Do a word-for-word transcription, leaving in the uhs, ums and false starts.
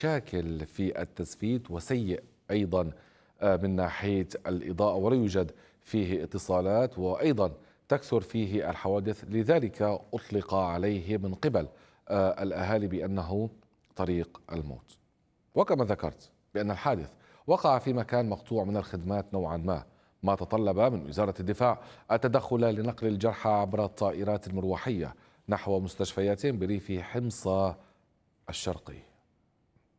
شاكل في التسفيت وسيء أيضا آه، من ناحية الإضاءة، ولا يوجد فيه اتصالات، وأيضا تكثر فيه الحوادث. لذلك أطلق عليه من قبل آه، الأهالي بأنه طريق الموت. وكما ذكرت بأن الحادث وقع في مكان مقطوع من الخدمات نوعا ما ما تطلب من وزارة الدفاع التدخل لنقل الجرحى عبر الطائرات المروحية نحو مستشفيات بريف حمص الشرقي.